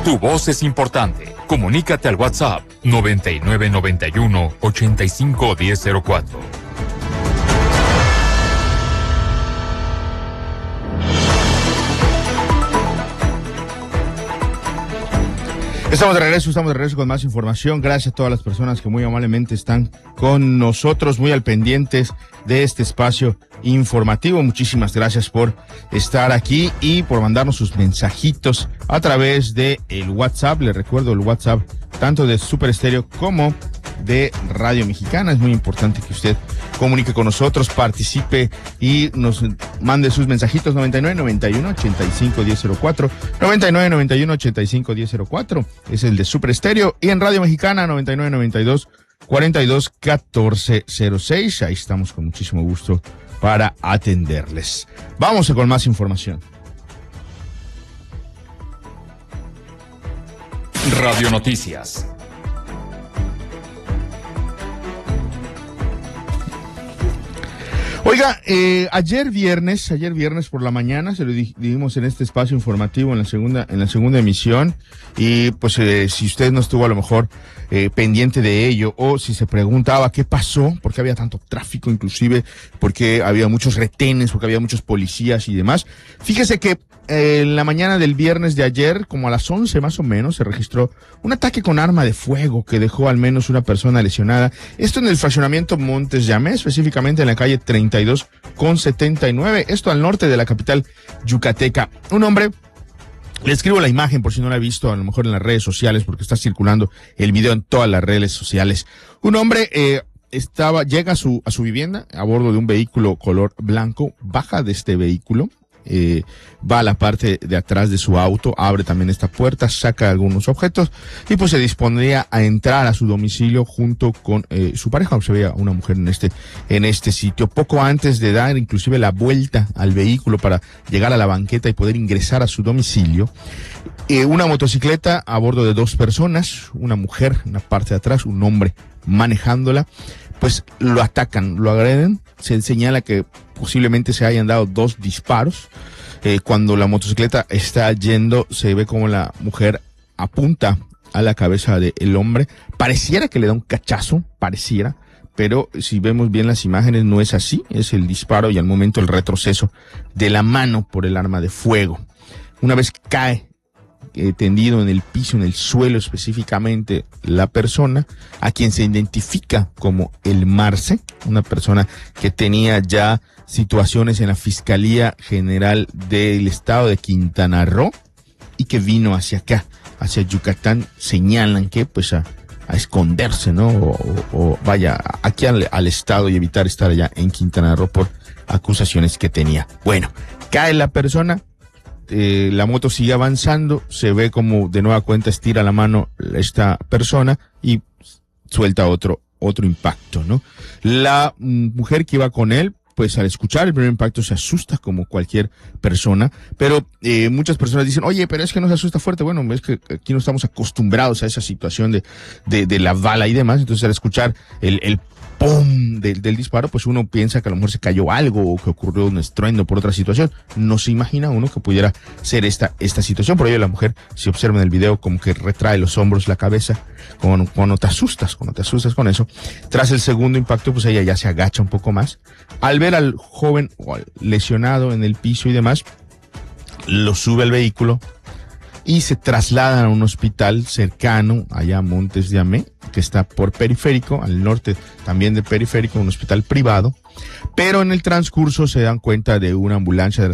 Tu voz es importante. Comunícate al WhatsApp 9991-851004. Estamos de regreso con más información. Gracias a todas las personas que muy amablemente están con nosotros, muy al pendientes de este espacio informativo. Muchísimas gracias por estar aquí y por mandarnos sus mensajitos a través de el WhatsApp. Les recuerdo el WhatsApp tanto de Super Estéreo como de Radio Mexicana. Es muy importante que usted comunique con nosotros, participe y nos mande sus mensajitos. 9991-851004, 9991-851004 es el de Super Estéreo, y en Radio Mexicana 9992-421406. Ahí estamos con muchísimo gusto para atenderles. Vamos con más información. Radio Noticias. Oiga, ayer viernes por la mañana se lo dijimos en este espacio informativo en la segunda emisión, y pues si usted no estuvo a lo mejor pendiente de ello, o si se preguntaba qué pasó, por qué había tanto tráfico, inclusive porque había muchos retenes, porque había muchos policías y demás, fíjese que en la mañana del viernes de ayer, como a las 11 más o menos, se registró un ataque con arma de fuego que dejó al menos una persona lesionada. Esto en el fraccionamiento Montes de Amé, específicamente en la calle 32 con 79, esto al norte de la capital yucateca. Un hombre, le escribo la imagen por si no la ha visto, a lo mejor en las redes sociales, porque está circulando el video en todas las redes sociales. Un hombre llega a su vivienda a bordo de un vehículo color blanco, baja de este vehículo, va a la parte de atrás de su auto, abre también esta puerta, saca algunos objetos y pues se dispondría a entrar a su domicilio junto con su pareja. Se veía una mujer en este sitio. Poco antes de dar inclusive la vuelta al vehículo para llegar a la banqueta y poder ingresar a su domicilio, una motocicleta a bordo de dos personas, una mujer en la parte de atrás, un hombre manejándola, pues lo atacan, lo agreden. Se señala que posiblemente se hayan dado dos disparos. Cuando la motocicleta está yendo, se ve como la mujer apunta a la cabeza del hombre. Pareciera que le da un cachazo, pero si vemos bien las imágenes no es así. Es el disparo y al momento el retroceso de la mano por el arma de fuego. Una vez cae tendido en el piso, en el suelo específicamente, la persona, a quien se identifica como el Marce, una persona que tenía ya situaciones en la Fiscalía General del Estado de Quintana Roo y que vino hacia acá, hacia Yucatán. Señalan que pues a esconderse, ¿no? O vaya aquí al Estado y evitar estar allá en Quintana Roo por acusaciones que tenía. Bueno, cae la persona. La moto sigue avanzando, se ve como de nueva cuenta estira la mano esta persona y suelta otro impacto, ¿no? La mujer que iba con él, pues al escuchar el primer impacto se asusta como cualquier persona, pero muchas personas dicen, oye, pero es que no se asusta fuerte. Bueno, es que aquí no estamos acostumbrados a esa situación de la bala y demás. Entonces al escuchar el ¡pum! del disparo, pues uno piensa que a lo mejor se cayó algo o que ocurrió un estruendo por otra situación. No se imagina uno que pudiera ser esta situación. Por ello la mujer, si observan el video, como que retrae los hombros, la cabeza, cuando te asustas con eso. Tras el segundo impacto, pues ella ya se agacha un poco más. Al ver al joven lesionado en el piso y demás, lo sube al vehículo y se trasladan a un hospital cercano, allá a Montes de Amé, que está por Periférico, al norte también de Periférico, un hospital privado. Pero en el transcurso se dan cuenta de una ambulancia de